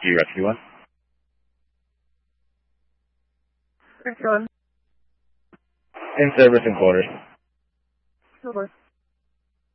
Rescue, Rescue 1. Rescue 1. In service and quarters. Over.